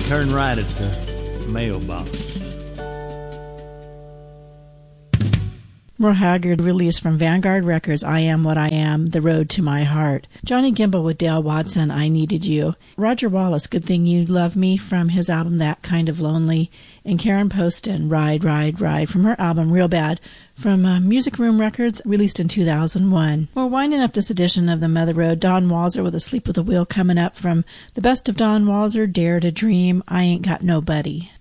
turn right at the mailbox. Merle Haggard released from Vanguard Records, I Am What I Am, The Road to My Heart. Johnny Gimbel with Dale Watson, I Needed You. Roger Wallace, Good Thing You Love Me, from his album That Kind of Lonely. And Karen Poston, Ride, Ride, Ride, from her album Real Bad, from Music Room Records, released in 2001. We're winding up this edition of The Mother Road. Don Walser with Asleep with a Wheel coming up from the best of Don Walser, Dare to Dream, I Ain't Got Nobody.